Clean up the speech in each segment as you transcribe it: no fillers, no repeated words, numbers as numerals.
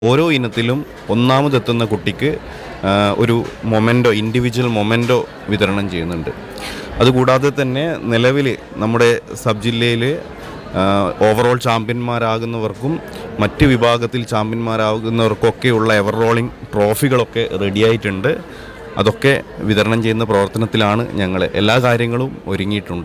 ഓരോ ഇനത്തിലും ഒന്നാമതെത്തുന്ന കുട്ടിക്ക് ഒരു മൊമെൻറ്റോ, ഇൻഡിവിജ്വൽ മൊമെൻറ്റോ വിതരണം ചെയ്യുന്നുണ്ട്. അതുകൂടാതെ തന്നെ നിലവിൽ നമ്മുടെ സബ് ജില്ലയിൽ ഓവറോൾ ചാമ്പ്യന്മാരാകുന്നവർക്കും മറ്റ് വിഭാഗത്തിൽ ചാമ്പ്യന്മാരാകുന്നവർക്കൊക്കെയുള്ള എവർ റോളിംഗ് ട്രോഫികളൊക്കെ റെഡിയായിട്ടുണ്ട്. അതൊക്കെ വിതരണം ചെയ്യുന്ന പ്രവർത്തനത്തിലാണ് ഞങ്ങൾ. എല്ലാ കാര്യങ്ങളും ഒരുങ്ങിയിട്ടുണ്ട്.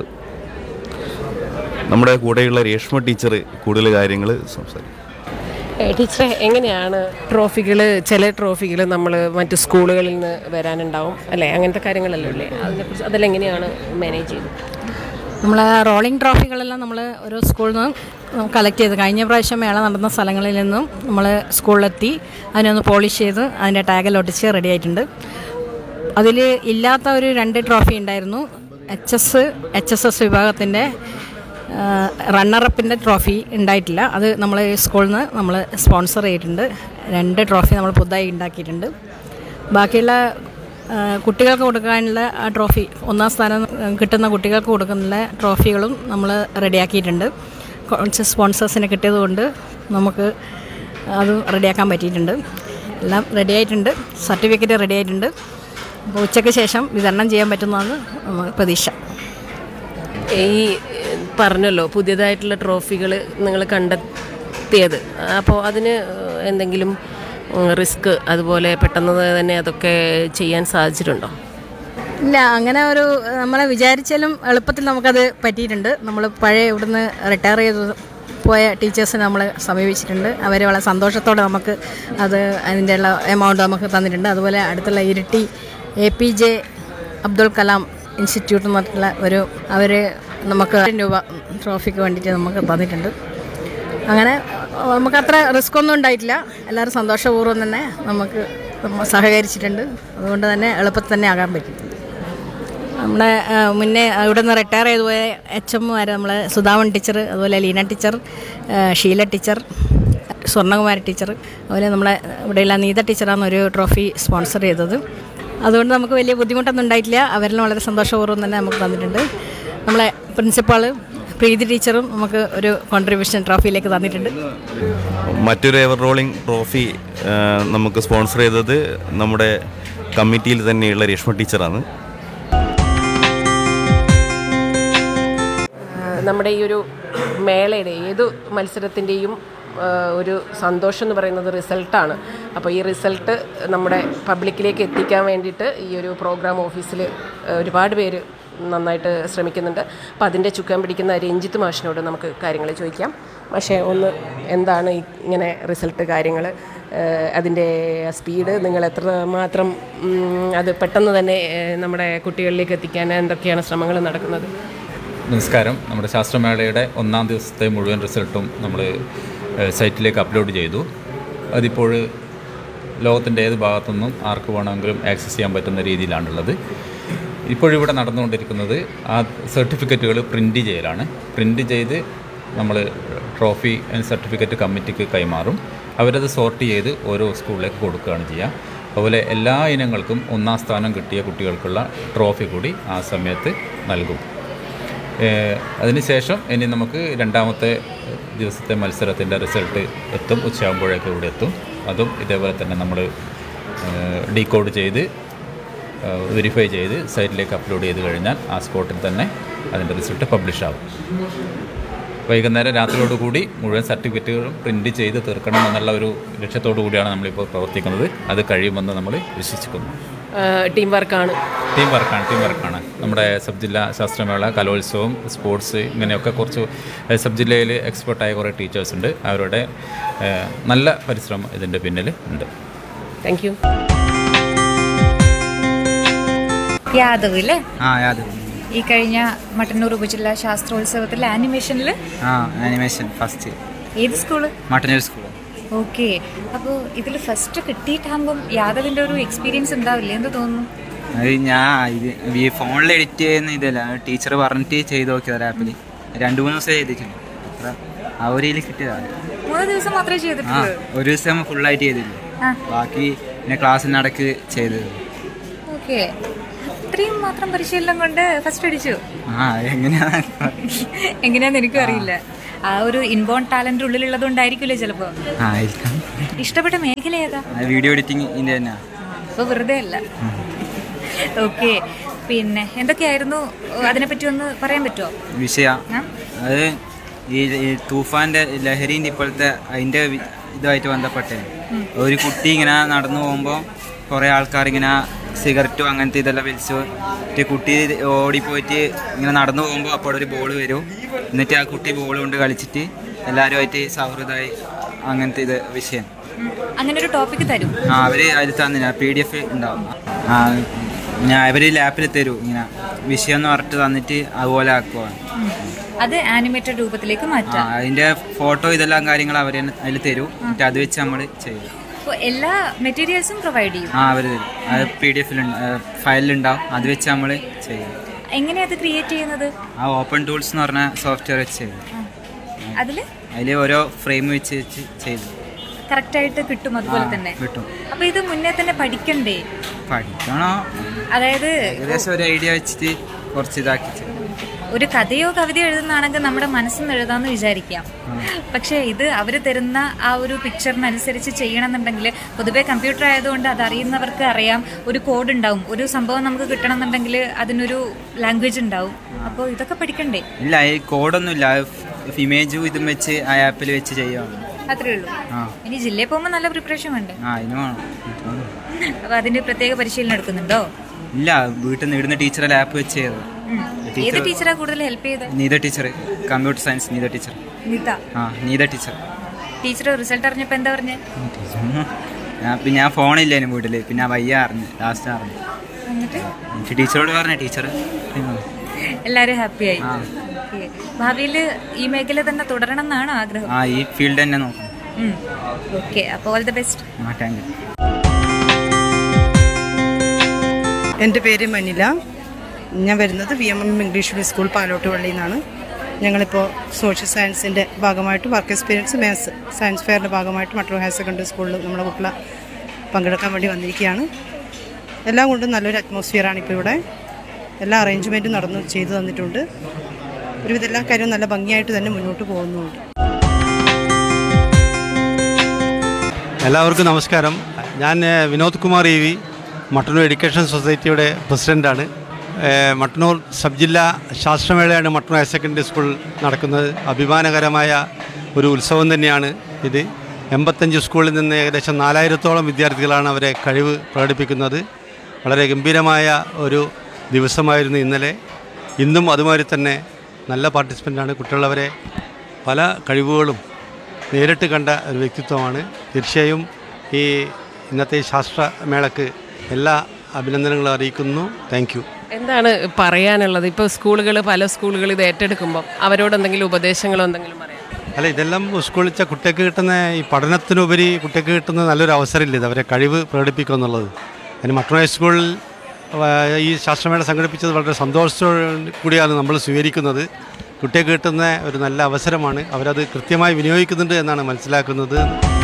നമ്മുടെ കൂടെയുള്ള രേഷ്മ ടീച്ചർ കൂടുതൽ കാര്യങ്ങൾ സംസാരിക്കും. ടീച്ചറെ, എങ്ങനെയാണ് ചില ട്രോഫികൾ നമ്മൾ മറ്റ് സ്കൂളുകളിൽ നിന്ന് വരാനുണ്ടാവും അല്ലേ, അങ്ങനത്തെ കാര്യങ്ങളല്ലേ ഉള്ളേ, അതിനെക്കുറിച്ച് അതെല്ലാം എങ്ങനെയാണ് മാനേജ് ചെയ്തത്? നമ്മൾ റോളിംഗ് ട്രോഫികളെല്ലാം നമ്മൾ ഓരോ സ്കൂളിൽ നിന്ന് കളക്ട് ചെയ്ത് കഴിഞ്ഞ പ്രാവശ്യം മേള നടന്ന സ്ഥലങ്ങളിൽ നിന്നും നമ്മൾ സ്കൂളിലെത്തി അതിനൊന്ന് പോളിഷ് ചെയ്ത് അതിൻ്റെ ടാഗിൽ ഒട്ടിച്ച് റെഡി ആയിട്ടുണ്ട്. അതിൽ ഇല്ലാത്ത ഒരു 2 ട്രോഫി ഉണ്ടായിരുന്നു. HSS വിഭാഗത്തിൻ്റെ റണ്ണറപ്പിൻ്റെ ട്രോഫി ഉണ്ടായിട്ടില്ല. അത് നമ്മൾ സ്കൂളിൽ നിന്ന് നമ്മൾ സ്പോൺസർ ചെയ്തിട്ടുണ്ട്. 2 ട്രോഫി നമ്മൾ പുതുതായി ഉണ്ടാക്കിയിട്ടുണ്ട്. ബാക്കിയുള്ള കുട്ടികൾക്ക് കൊടുക്കാനുള്ള ആ ട്രോഫി, 1ാം സ്ഥാനം കിട്ടുന്ന കുട്ടികൾക്ക് കൊടുക്കുന്ന ട്രോഫികളും നമ്മൾ റെഡിയാക്കിയിട്ടുണ്ട്. കുറച്ച് സ്പോൺസേഴ്സിനെ കിട്ടിയതുകൊണ്ട് നമുക്ക് അത് റെഡിയാക്കാൻ പറ്റിയിട്ടുണ്ട്. എല്ലാം റെഡിയായിട്ടുണ്ട്. സർട്ടിഫിക്കറ്റ് റെഡിയായിട്ടുണ്ട്. അപ്പോൾ ഉച്ചയ്ക്ക് ശേഷം വിതരണം ചെയ്യാൻ പറ്റുന്നതാണ് പ്രതീക്ഷ. ഈ പറഞ്ഞല്ലോ പുതിയതായിട്ടുള്ള ട്രോഫികൾ നിങ്ങൾ കണ്ടെത്തിയത്, അപ്പോൾ അതിന് എന്തെങ്കിലും റിസ്ക് അതുപോലെ പെട്ടെന്ന് തന്നെ അതൊക്കെ ചെയ്യാൻ സാധിച്ചിട്ടുണ്ടോ? ഇല്ല, അങ്ങനെ ഒരു നമ്മളെ വിചാരിച്ചാലും എളുപ്പത്തിൽ നമുക്കത് പറ്റിയിട്ടുണ്ട്. നമ്മൾ പഴയ ഇവിടുന്ന് റിട്ടയർ ചെയ്ത് പോയ ടീച്ചേഴ്സിനെ നമ്മൾ സമീപിച്ചിട്ടുണ്ട്. അവർ വളരെ സന്തോഷത്തോടെ നമുക്ക് അതിൻ്റെ ഉള്ള എമൗണ്ട് നമുക്ക് തന്നിട്ടുണ്ട്. അതുപോലെ അടുത്തുള്ള ഇരിട്ടി APJ അബ്ദുൽ കലാം ഇൻസ്റ്റിറ്റ്യൂട്ട് എന്നിട്ടുള്ള അവർ നമുക്ക് രൂപ ട്രോഫിക്ക് വേണ്ടിയിട്ട് നമുക്ക് തന്നിട്ടുണ്ട്. അങ്ങനെ നമുക്കത്ര റിസ്ക് ഒന്നും ഉണ്ടായിട്ടില്ല. എല്ലാവരും സന്തോഷപൂർവ്വം തന്നെ നമുക്ക് സഹകരിച്ചിട്ടുണ്ട്. അതുകൊണ്ട് തന്നെ എളുപ്പത്തിൽ തന്നെ ആകാൻ പറ്റും. നമ്മുടെ മുന്നേ ഇവിടെ നിന്ന് റിട്ടയർ ചെയ്ത് പോയ HMമാർ നമ്മൾ സുധാവൻ ടീച്ചർ, അതുപോലെ Leena teacher, Sheela teacher, സ്വർണ്ണകുമാരി teacher, അതുപോലെ നമ്മളെ ഇവിടെയുള്ള നീത ടീച്ചറാണ് ഒരു ട്രോഫി സ്പോൺസർ ചെയ്തത്. അതുകൊണ്ട് നമുക്ക് വലിയ ബുദ്ധിമുട്ടൊന്നും ഉണ്ടായിട്ടില്ല. അവരെല്ലാം വളരെ സന്തോഷപൂർവ്വം തന്നെ നമുക്ക് തന്നിട്ടുണ്ട്. നമ്മളെ പ്രിൻസിപ്പാൾ പ്രീതി ടീച്ചറും നമുക്ക് ഒരു കോൺട്രിബ്യൂഷൻ ട്രോഫിയിലേക്ക് തന്നിട്ടുണ്ട്. മറ്റൊരു എവർ റോളിംഗ് ട്രോഫി നമുക്ക് സ്പോൺസർ ചെയ്തത് നമ്മുടെ കമ്മിറ്റിയിൽ തന്നെയുള്ള രേഷ്മ ടീച്ചറാണ്. നമ്മുടെ ഈ ഒരു മേളയുടെ ഏതു മത്സരത്തിൻ്റെയും ഒരു സന്തോഷം എന്ന് പറയുന്നത് റിസൾട്ടാണ്. അപ്പോൾ ഈ റിസൾട്ട് നമ്മുടെ പബ്ലിക്കിലേക്ക് എത്തിക്കാൻ വേണ്ടിയിട്ട് ഈ ഒരു പ്രോഗ്രാം ഓഫീസിൽ ഒരുപാട് പേര് നന്നായിട്ട് ശ്രമിക്കുന്നുണ്ട്. അപ്പോൾ അതിൻ്റെ ചുക്കാൻ പിടിക്കുന്ന രഞ്ജിത്ത് മാഷിനോട് നമുക്ക് കാര്യങ്ങൾ ചോദിക്കാം. പക്ഷേ എന്താണ് ഇങ്ങനെ റിസൾട്ട് കാര്യങ്ങൾ, അതിൻ്റെ സ്പീഡ്, നിങ്ങൾ എത്രമാത്രം അത് പെട്ടെന്ന് തന്നെ നമ്മുടെ കുട്ടികളിലേക്ക് എത്തിക്കാൻ എന്തൊക്കെയാണ് ശ്രമങ്ങൾ നടക്കുന്നത്? നമസ്കാരം. നമ്മുടെ ശാസ്ത്രമേളയുടെ 1ാം ദിവസത്തെ മുഴുവൻ റിസൾട്ടും നമ്മൾ സൈറ്റിലേക്ക് അപ്ലോഡ് ചെയ്തു. അതിപ്പോൾ ലോകത്തിൻ്റെ ഏത് ഭാഗത്തുനിന്നും ആർക്ക് വേണമെങ്കിലും ആക്സസ് ചെയ്യാൻ പറ്റുന്ന രീതിയിലാണുള്ളത്. ഇപ്പോഴിവിടെ നടന്നുകൊണ്ടിരിക്കുന്നത് ആ സർട്ടിഫിക്കറ്റുകൾ പ്രിൻറ്റ് ചെയ്യലാണ്. പ്രിൻറ്റ് ചെയ്ത് നമ്മൾ ട്രോഫി ആൻഡ് സർട്ടിഫിക്കറ്റ് കമ്മിറ്റിക്ക് കൈമാറും. അവരത് സോർട്ട് ചെയ്ത് ഓരോ സ്കൂളിലേക്ക് കൊടുക്കുകയാണ് ചെയ്യുക. അതുപോലെ എല്ലാ ഇനങ്ങൾക്കും 1ാം സ്ഥാനം കിട്ടിയ കുട്ടികൾക്കുള്ള ട്രോഫി കൂടി ആ സമയത്ത് നൽകും. അതിനുശേഷം ഇനി നമുക്ക് 2ാമത്തെ ദിവസത്തെ മത്സരത്തിൻ്റെ റിസൾട്ട് എത്തും. ഉച്ചയാകുമ്പോഴേക്കും ഇവിടെ എത്തും. അതും ഇതേപോലെ തന്നെ നമ്മൾ ഡീകോഡ് ചെയ്ത് വെരിഫൈ ചെയ്ത് സൈറ്റിലേക്ക് അപ്ലോഡ് ചെയ്ത് കഴിഞ്ഞാൽ ആ സ്പോട്ടിൽ തന്നെ അതിൻ്റെ റിസൾട്ട് പബ്ലിഷ് ആകും. വൈകുന്നേരം രാത്രിയോടുകൂടി മുഴുവൻ സർട്ടിഫിക്കറ്റുകളും പ്രിൻറ്റ് ചെയ്ത് തീർക്കണം എന്നുള്ള ഒരു ലക്ഷ്യത്തോടു കൂടിയാണ് നമ്മളിപ്പോൾ പ്രവർത്തിക്കുന്നത്. അത് കഴിയുമെന്ന് നമ്മൾ വിശ്വസിക്കുന്നു. ടീം വർക്കാണ്. നമ്മുടെ സബ് ജില്ലാ ശാസ്ത്രമേള, കലോത്സവം, സ്പോർട്സ്, ഇങ്ങനെയൊക്കെ കുറച്ച് സബ് ജില്ലയിൽ എക്സ്പെർട്ടായ കുറേ ടീച്ചേഴ്സ് ഉണ്ട്. അവരുടെ നല്ല പരിശ്രമം ഇതിൻ്റെ പിന്നിൽ ഉണ്ട്. Thank you. യാദവ് അല്ലേ? യാദവ്. ഈ കഴിഞ്ഞ മട്ടന്നൂർ ഉപജില്ലാ ശാസ്ത്രോത്സവത്തിൽ ആനിമേഷൻ ഫസ്റ്റ്. ഏത് സ്കൂള്? മട്ടന്നൂർ സ്കൂൾ. ഓക്കെ. അപ്പോൾ ഇതിൽ ഫസ്റ്റ് കിട്ടിയിട്ടാകുമ്പം യാദവിൻ്റെ ഒരു എക്സ്പീരിയൻസ് ഉണ്ടാവില്ലേ, എന്ത് തോന്നുന്നു? അത് ഞാൻ ഫോണിൽ എഡിറ്റ് ചെയ്യുന്ന ഇതല്ല, ടീച്ചർ പറഞ്ഞിട്ട് ചെയ്ത് നോക്കിയത്. ആപ്പിൽ 2-3 ദിവസം ചെയ്തിട്ടുണ്ട്. അത്ര ആ ഒരു ഇതിൽ കിട്ടിയതാണ്. 3 ദിവസം മാത്രമേ ചെയ്തിട്ടുള്ളൂ? ഒരു ദിവസം ഫുള്ളായിട്ട് ചെയ്തില്ല, ബാക്കി പിന്നെ ക്ലാസ്സിനിടക്ക് ചെയ്തത്. ഓക്കെ. അത്രയും മാത്രം പരിശീലനം കൊണ്ട് ഫസ്റ്റ് അടിച്ചു? എങ്ങനെയാന്ന് എനിക്കും അറിയില്ല. ആ ഒരു ഇൻബോൺ ടാലന്റ് ഉള്ളിലുള്ളത് കൊണ്ടായിരിക്കില്ലേ ചിലപ്പോൾ? ഇഷ്ടപ്പെട്ട മേഖല ഏതാ? വീഡിയോ എഡിറ്റിംഗ് തന്നെ. അപ്പോൾ വെറുതെ അല്ല. ഓക്കെ, പിന്നെ എന്തൊക്കെയായിരുന്നു അതിനെപ്പറ്റി ഒന്ന് പറയാൻ പറ്റുമോ? വിഷയം അത് ഈ തൂഫാൻ്റെ ലഹരീൻ്റെ ഇപ്പോഴത്തെ അതിൻ്റെ ഇതുമായിട്ട് ബന്ധപ്പെട്ടേ ഒരു കുട്ടി ഇങ്ങനെ നടന്നു പോകുമ്പോൾ കുറേ ആൾക്കാർ ഇങ്ങനെ സിഗരറ്റും അങ്ങനത്തെ ഇതെല്ലാം വലിച്ചു കുട്ടി ഓടിപ്പോയിട്ട് ഇങ്ങനെ നടന്നു പോകുമ്പോൾ അപ്പോൾ ഒരു ബോൾ വരും. എന്നിട്ട് ആ കുട്ടി ബോൾ കൊണ്ട് കളിച്ചിട്ട് എല്ലാവരുമായിട്ട് സൗഹൃദമായി അങ്ങനത്തെ ഇത് വിഷയം. അങ്ങനെ ഒരു ടോപ്പിക് തരും. അവർ അതിൽ തന്നില്ല, PDF ഉണ്ടാവും. അവർ ലാപ്പിൽ തരും ഇങ്ങനെ വിഷയം എന്ന് പറഞ്ഞിട്ട് തന്നിട്ട് അതുപോലെ ആക്കുക. അത് ആനിമേറ്റഡ് രൂപത്തിലേക്ക് മാറ്റാം. അതിൻ്റെ ഫോട്ടോ ഇതെല്ലാം കാര്യങ്ങൾ അവർ അതിൽ തരും. എന്നിട്ട് അത് വെച്ച് നമ്മൾ ചെയ്യും. അപ്പോൾ എല്ലാ മെറ്റീരിയൽസും പ്രൊവൈഡ് ചെയ്യും. അവർ തരും. അത് PDF ഫയലിലുണ്ടാവും. അത് വെച്ച് നമ്മൾ ചെയ്യും. എങ്ങനെയാണ് അത് ക്രിയേറ്റ് ചെയ്യുന്നത്? ഓപ്പൺ ടൂൾസ് എന്ന് പറഞ്ഞ സോഫ്റ്റ്വെയർ വെച്ച് ചെയ്യും. അതിൽ ഓരോ ഫ്രെയിം വെച്ച് ചെയ്തു കറക്റ്റായിട്ട് കിട്ടും. അതുപോലെ തന്നെ കിട്ടും. അപ്പോൾ ഇത് മുന്നേ തന്നെ പഠിക്കണ്ടേ? പഠിക്കണോ? അതായത് ഏകദേശം ഒരു ഐഡിയ വെച്ചിട്ട് കുറച്ച് ഇതാക്കി ഒരു കഥയോ കവിതയോ എഴുതുന്നതാണെങ്കിൽ നമ്മുടെ മനസ്സിൽ നിന്ന് എഴുതാമെന്ന് വിചാരിക്കാം. പക്ഷേ ഇത് അവർ തരുന്ന ആ ഒരു പിക്ചറിനനുസരിച്ച് ചെയ്യണമെന്നുണ്ടെങ്കിൽ പൊതുവേ കമ്പ്യൂട്ടർ ആയതുകൊണ്ട് അതറിയുന്നവർക്ക് അറിയാം. ഒരു കോഡ് ഉണ്ടാവും. ഒരു സംഭവം നമുക്ക് കിട്ടണമെന്നുണ്ടെങ്കിൽ അതിനൊരു ലാംഗ്വേജ് ഉണ്ടാവും. അപ്പോൾ ഇതൊക്കെ പഠിക്കണ്ടേ? ഇല്ല, ഈ കോഡൊന്നുമില്ല. ഇമേജും ഇതും വെച്ച് ആ ആപ്പിൽ വെച്ച് ചെയ്യാം. അത്രേ ഉള്ളൂ. ഇനി ജില്ലയിൽ പോകുമ്പോൾ നല്ല പ്രിപ്പറേഷൻ വേണ്ടേ? അതിന് വേണം. അപ്പോൾ അതിൻ്റെ പ്രത്യേക പരിശീലനം എടുക്കുന്നുണ്ടോ? ഇല്ല, വീട്ടിൽ നിന്ന് ഇടുന്ന ടീച്ചറെ ലാപ്പ് വെച്ച് ചെയ്തത്. ഏത് ടീച്ചറാ കൂടുതൽ ഹെൽപ്പ് ചെയ്തത്? Neetha teacher, computer science Neetha teacher. Neetha teacher. Teacher result അറിഞ്ഞപ്പോൾ എന്താ പറഞ്ഞേ? പിന്നെ ഞാൻ ഫോണില്ലേനും വീട്ടിൽ. പിന്നെ വയ്യ അറിഞ്ഞ് ലാസ്റ്റ് അറിഞ്ഞു. ടീച്ചറോട് പറഞ്ഞ ടീച്ചർ എല്ലാവരും ഹാപ്പിയായി. ഭാവിയിൽ ഈ മേഖല തന്നെ തുടരണം എന്നാണ് ആഗ്രഹം. ഈ ഫീൽഡ് തന്നെ നോക്കണം. ഓക്കെ, അപ്പോൾ all the best. Thank you. എൻ്റെ പേര് മനില. ഞാൻ വരുന്നത് VMM ഇംഗ്ലീഷ് മീഡിയം സ്കൂൾ പാലോട്ടുപള്ളിയിൽ നിന്നാണ്. ഞങ്ങളിപ്പോൾ സോഷ്യൽ സയൻസിൻ്റെ ഭാഗമായിട്ട് വർക്ക് എക്സ്പീരിയൻസ് മാത്സ് സയൻസ് ഫെയറിൻ്റെ ഭാഗമായിട്ട് മട്ടന്നൂർ ഹയർ സെക്കൻഡറി സ്കൂളിൽ നമ്മുടെ കുട്ടികളെ പങ്കെടുക്കാൻ വേണ്ടി വന്നിരിക്കുകയാണ്. എല്ലാം കൊണ്ടും നല്ലൊരു അറ്റ്മോസ്ഫിയറാണ് ഇപ്പോൾ ഇവിടെ. എല്ലാ അറേഞ്ച്മെൻറ്റും ചെയ്തു തന്നിട്ടുണ്ട്. ഒരുവിധ എല്ലാ കാര്യവും നല്ല ഭംഗിയായിട്ട് തന്നെ മുന്നോട്ട് പോകുന്നുണ്ട്. എല്ലാവർക്കും നമസ്കാരം. ഞാൻ വിനോദ് കുമാർ EV, മട്ടന്നൂർ എഡ്യൂക്കേഷൻ സൊസൈറ്റിയുടെ പ്രസിഡൻ്റാണ്. മട്ടന്നൂർ സബ് ജില്ലാ ശാസ്ത്രമേളയാണ് മട്ടന്നൂർ ഹയർ സെക്കൻഡറി സ്കൂൾ നടക്കുന്നത്. അഭിമാനകരമായ ഒരു ഉത്സവം തന്നെയാണ് ഇത്. 85 സ്കൂളിൽ നിന്ന് ഏകദേശം 4000-ഓളം വിദ്യാർത്ഥികളാണ് അവരെ കഴിവ് പ്രകടിപ്പിക്കുന്നത്. വളരെ ഗംഭീരമായ ഒരു ദിവസമായിരുന്നു ഇന്നലെ. ഇന്നും അതുമാതിരി തന്നെ നല്ല പാർട്ടിസിപ്പൻ്റാണ്. കുട്ടികളവരെ പല കഴിവുകളും നേരിട്ട് കണ്ട ഒരു വ്യക്തിത്വമാണ്. തീർച്ചയായും ഈ ഇന്നത്തെ ശാസ്ത്രമേളക്ക് എല്ലാ അഭിനന്ദനങ്ങളും അറിയിക്കുന്നു. Thank you. എന്താണ് പറയാനുള്ളത്? ഇപ്പോൾ പല സ്കൂളുകൾ ഇത് ഏറ്റെടുക്കുമ്പോൾ അവരോട് എന്തെങ്കിലും ഉപദേശങ്ങളോ എന്തെങ്കിലും പറയാം? അല്ല, ഇതെല്ലാം സ്കൂളിൽ കുട്ടിക്ക് കിട്ടുന്ന ഈ പഠനത്തിനുപരി കുട്ടിക്ക് കിട്ടുന്ന നല്ലൊരു അവസരമില്ല ഇത് അവരെ കഴിവ് പ്രകടിപ്പിക്കുക എന്നുള്ളത്. അതിന് മട്ടന്നൂർ ഹൈസ്കൂളിൽ ഈ ശാസ്ത്രമേള സംഘടിപ്പിച്ചത് വളരെ സന്തോഷത്തോടു കൂടിയാണ് നമ്മൾ സ്വീകരിക്കുന്നത്. കുട്ടിക്ക് കിട്ടുന്ന ഒരു നല്ല അവസരമാണ്. അവരത് കൃത്യമായി വിനിയോഗിക്കുന്നുണ്ട് എന്നാണ് മനസ്സിലാക്കുന്നത്.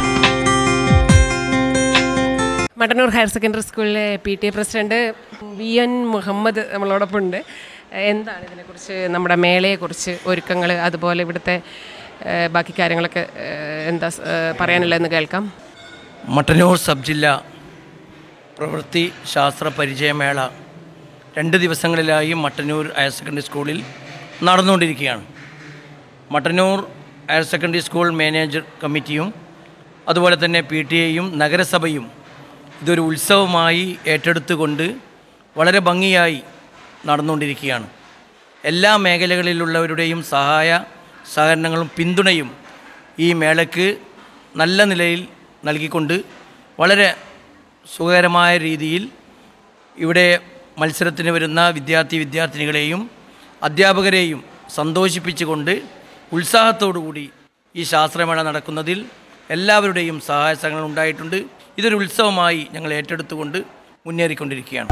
മട്ടന്നൂർ ഹയർ സെക്കൻഡറി സ്കൂളിലെ PTA പ്രസിഡന്റ് VN മുഹമ്മദ് നമ്മളോടൊപ്പം ഉണ്ട്. എന്താണ് ഇതിനെക്കുറിച്ച്, നമ്മുടെ മേളയെക്കുറിച്ച്, ഒരുക്കങ്ങൾ, അതുപോലെ ഇവിടുത്തെ ബാക്കി കാര്യങ്ങളൊക്കെ എന്താ പറയാനുള്ളതെന്ന് കേൾക്കാം. മട്ടന്നൂർ സബ് ജില്ലാ പ്രവൃത്തി ശാസ്ത്ര പരിചയമേള 2 ദിവസങ്ങളിലായി മട്ടന്നൂർ ഹയർ സെക്കൻഡറി സ്കൂളിൽ നടന്നുകൊണ്ടിരിക്കുകയാണ്. Mattannur higher secondary school manager കമ്മിറ്റിയും അതുപോലെ തന്നെ PTA-യും നഗരസഭയും ഇതൊരു ഉത്സവമായി ഏറ്റെടുത്തുകൊണ്ട് വളരെ ഭംഗിയായി നടന്നുകൊണ്ടിരിക്കുകയാണ്. എല്ലാ മേഖലകളിലുള്ളവരുടെയും സഹകരണങ്ങളും പിന്തുണയും ഈ മേളയ്ക്ക് നല്ല നിലയിൽ നൽകിക്കൊണ്ട് വളരെ സുഖകരമായ രീതിയിൽ ഇവിടെ മത്സരത്തിന് വരുന്ന വിദ്യാർത്ഥിനികളെയും അധ്യാപകരെയും സന്തോഷിപ്പിച്ചുകൊണ്ട് ഉത്സാഹത്തോടുകൂടി ഈ ശാസ്ത്രമേള നടക്കുന്നതിൽ എല്ലാവരുടെയും സഹായ സഹകരണം ഉണ്ടായിട്ടുണ്ട്. ഇതൊരു ഉത്സവമായി ഞങ്ങൾ ഏറ്റെടുത്തുകൊണ്ട് മുന്നേറിക്കൊണ്ടിരിക്കുകയാണ്.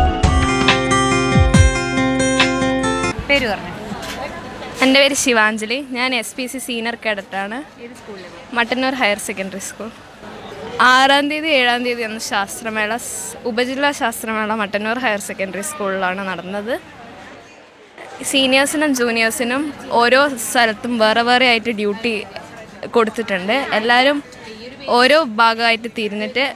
പേര് പറഞ്ഞു. എൻ്റെ പേര് ശിവാഞ്ജലി. ഞാൻ SPC senior കേഡറ്റാണ്. Mattannur higher secondary school. 6-ാം തീയതി 7-ാം തീയതി അന്ന് ശാസ്ത്രമേള, ഉപജില്ലാ ശാസ്ത്രമേള മട്ടന്നൂർ ഹയർ സെക്കൻഡറി സ്കൂളിലാണ് നടന്നത്. സീനിയേഴ്സിനും ജൂനിയേഴ്സിനും ഓരോ സ്ഥലത്തും വേറെ ആയിട്ട് ഡ്യൂട്ടി കൊടുത്തിട്ടുണ്ട്. എല്ലാവരും ഓരോ ഭാഗമായിട്ട് തിരിഞ്ഞിട്ട്